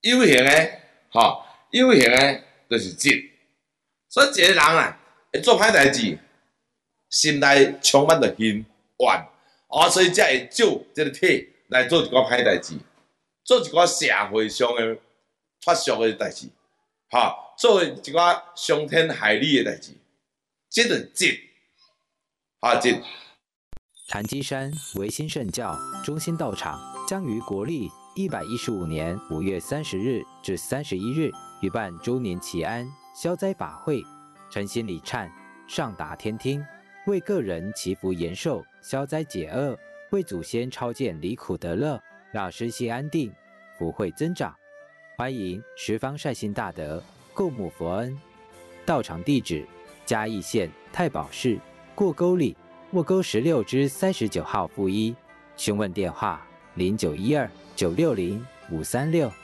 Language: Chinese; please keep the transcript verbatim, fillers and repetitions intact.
有形的，吼，有形的就是智。所以一个人啊，会做歹代志，心内充满着恨怨，哦，所以才会借这个体来做一寡歹代志，做一寡社会上的脱俗的代志，吼，做一寡伤天害理的代志，这就是智，啊智。 潭基山维新圣教中心道场将于国历一百一十五年五月三十日至三十一日举办周年祈安消灾法会，诚心礼忏，上达天听，为个人祈福延寿、消灾解厄，为祖先超荐离苦得乐，让身心安定，福慧增长。欢迎十方善心大德共沐佛恩。道场地址：嘉义县太保市过沟里沃沟十六之三十九号负一，询问电话：零九一二九六零五三六。